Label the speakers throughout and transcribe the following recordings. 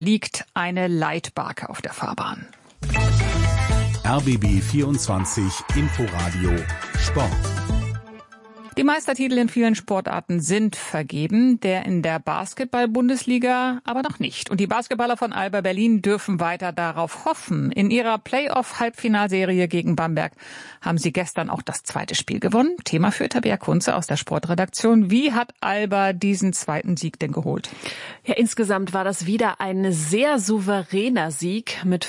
Speaker 1: liegt eine Leitbarke auf der Fahrbahn.
Speaker 2: RBB 24 Inforadio Sport.
Speaker 1: Die Meistertitel in vielen Sportarten sind vergeben, der in der Basketball-Bundesliga aber noch nicht. Und die Basketballer von Alba Berlin dürfen weiter darauf hoffen. In ihrer Playoff-Halbfinalserie gegen Bamberg haben sie gestern auch das zweite Spiel gewonnen. Thema für Tabea Kunze aus der Sportredaktion. Wie hat Alba diesen zweiten Sieg denn geholt?
Speaker 3: Ja, insgesamt war das wieder ein sehr souveräner Sieg. Mit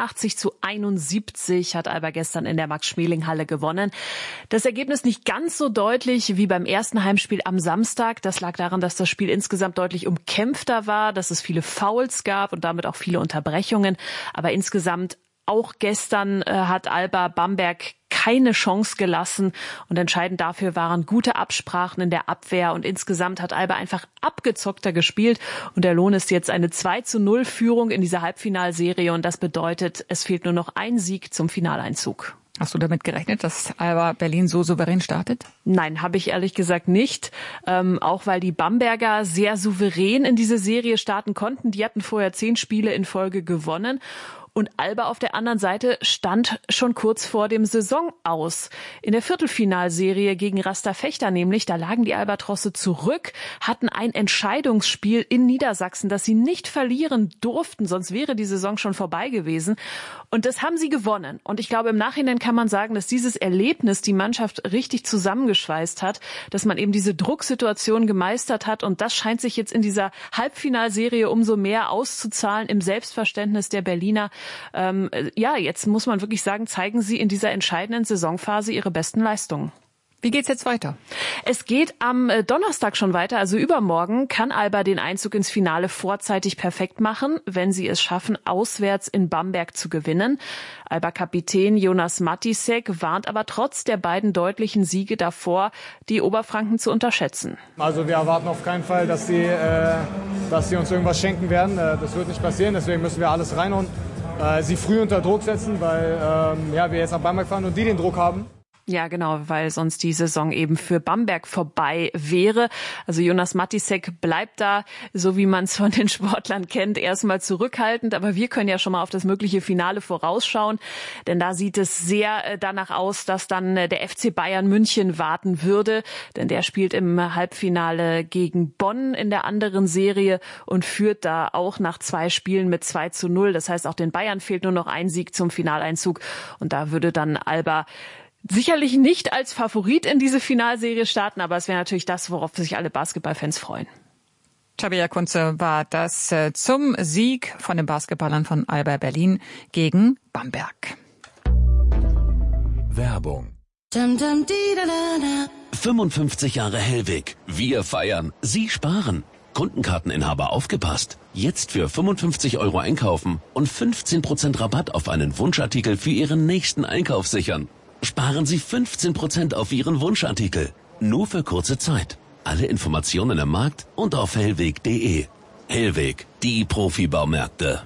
Speaker 3: 85-71 hat Alba gestern in der Max-Schmeling-Halle gewonnen. Das Ergebnis nicht ganz so deutlich wie beim ersten Heimspiel am Samstag. Das lag daran, dass das Spiel insgesamt deutlich umkämpfter war, dass es viele Fouls gab und damit auch viele Unterbrechungen. Aber insgesamt auch gestern hat Alba Bamberg keine Chance gelassen und entscheidend dafür waren gute Absprachen in der Abwehr und insgesamt hat Alba einfach abgezockter gespielt und der Lohn ist jetzt eine 2-0-Führung in dieser Halbfinalserie und das bedeutet, es fehlt nur noch ein Sieg zum Finaleinzug.
Speaker 1: Hast du damit gerechnet, dass Alba Berlin so souverän startet?
Speaker 3: Nein, habe ich ehrlich gesagt nicht. Auch weil die Bamberger sehr souverän in diese Serie starten konnten. Die hatten vorher 10 Spiele in Folge gewonnen. Und Alba auf der anderen Seite stand schon kurz vor dem Saisonaus. In der Viertelfinalserie gegen Rasta Vechta nämlich, da lagen die Albatrosse zurück, hatten ein Entscheidungsspiel in Niedersachsen, das sie nicht verlieren durften, sonst wäre die Saison schon vorbei gewesen. Und das haben sie gewonnen. Und ich glaube, im Nachhinein kann man sagen, dass dieses Erlebnis die Mannschaft richtig zusammengeschweißt hat, dass man eben diese Drucksituation gemeistert hat. Und das scheint sich jetzt in dieser Halbfinalserie umso mehr auszuzahlen im Selbstverständnis der Berliner. Jetzt muss man wirklich sagen, zeigen sie in dieser entscheidenden Saisonphase ihre besten Leistungen.
Speaker 1: Wie geht's jetzt weiter?
Speaker 3: Es geht am Donnerstag schon weiter, also übermorgen kann Alba den Einzug ins Finale vorzeitig perfekt machen, wenn sie es schaffen, auswärts in Bamberg zu gewinnen. Alba-Kapitän Jonas Matisek warnt aber trotz der beiden deutlichen Siege davor, die Oberfranken zu unterschätzen.
Speaker 4: Also wir erwarten auf keinen Fall, dass sie uns irgendwas schenken werden. Das wird nicht passieren, deswegen müssen wir alles reinhauen. Sie früh unter Druck setzen, weil wir jetzt nach Bamberg fahren und die den Druck haben.
Speaker 3: Ja, genau, weil sonst die Saison eben für Bamberg vorbei wäre. Also Jonas Matisek bleibt da, so wie man es von den Sportlern kennt, erstmal zurückhaltend. Aber wir können ja schon mal auf das mögliche Finale vorausschauen. Denn da sieht es sehr danach aus, dass dann der FC Bayern München warten würde. Denn der spielt im Halbfinale gegen Bonn in der anderen Serie und führt da auch nach 2 Spielen mit 2-0. Das heißt, auch den Bayern fehlt nur noch ein Sieg zum Finaleinzug. Und da würde dann Alba sicherlich nicht als Favorit in diese Finalserie starten, aber es wäre natürlich das, worauf sich alle Basketballfans freuen.
Speaker 1: Tabea Kunze war das zum Sieg von den Basketballern von Alba Berlin gegen Bamberg.
Speaker 2: Werbung.
Speaker 5: 55 Jahre Hellweg. Wir feiern. Sie sparen. Kundenkarteninhaber aufgepasst. Jetzt für 55 € einkaufen und 15% Rabatt auf einen Wunschartikel für Ihren nächsten Einkauf sichern. Sparen Sie 15% auf Ihren Wunschartikel. Nur für kurze Zeit. Alle Informationen im Markt und auf hellweg.de. Hellweg, die Profibaumärkte.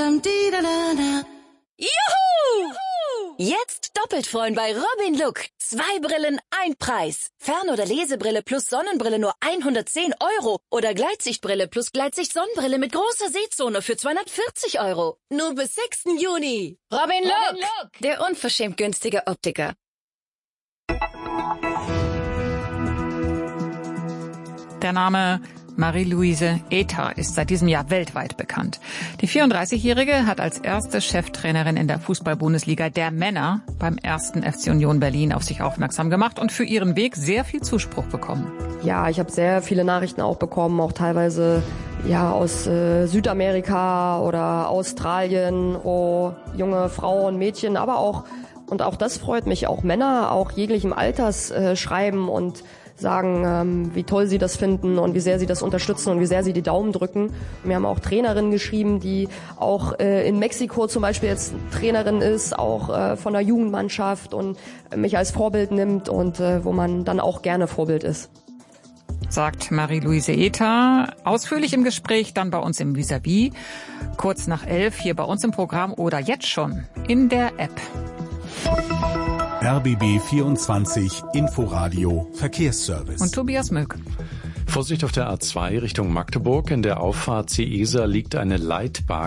Speaker 6: Juhu! Jetzt doppelt freuen bei Robin Look. 2 Brillen, 1 Preis. Fern- oder Lesebrille plus Sonnenbrille nur 110 € oder Gleitsichtbrille plus Gleitsicht-Sonnenbrille mit großer Sehzone für 240 €. Nur bis 6. Juni. Robin Look, der unverschämt günstige Optiker.
Speaker 1: Der Name Marie-Louise Ether ist seit diesem Jahr weltweit bekannt. Die 34-Jährige hat als erste Cheftrainerin in der Fußball-Bundesliga der Männer beim 1. FC Union Berlin auf sich aufmerksam gemacht und für ihren Weg sehr viel Zuspruch bekommen.
Speaker 7: Ja, ich habe sehr viele Nachrichten auch bekommen, auch teilweise aus Südamerika oder Australien, wo junge Frauen, Mädchen, aber auch, und auch das freut mich, auch Männer, auch jeglichem Alters schreiben und sagen, wie toll sie das finden und wie sehr sie das unterstützen und wie sehr sie die Daumen drücken. Wir haben auch Trainerinnen geschrieben, die auch in Mexiko zum Beispiel jetzt Trainerin ist, auch von der Jugendmannschaft und mich als Vorbild nimmt und wo man dann auch gerne Vorbild ist.
Speaker 1: Sagt Marie-Louise Ether. Ausführlich im Gespräch dann bei uns im Vis-à-vis. Kurz nach 11 hier bei uns im Programm oder jetzt schon in der App.
Speaker 2: RBB 24 Inforadio Verkehrsservice.
Speaker 1: Und Tobias Möck.
Speaker 8: Vorsicht auf der A2 Richtung Magdeburg. In der Auffahrt Ciesa liegt eine Leitbahn.